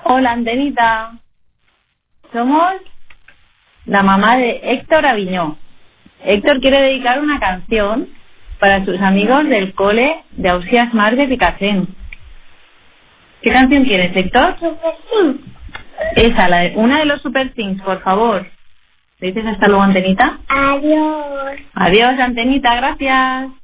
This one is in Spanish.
Hola, Antenita. Somos la mamá de Héctor Aviñó. Héctor quiere dedicar una canción para sus amigos del cole de Ausiàs March de Picassent. ¿Qué canción quieres, Héctor? Super Things. Esa, una de los Super Things, por favor. ¿Le dices hasta luego, Antenita? Adiós. Adiós, Antenita, gracias.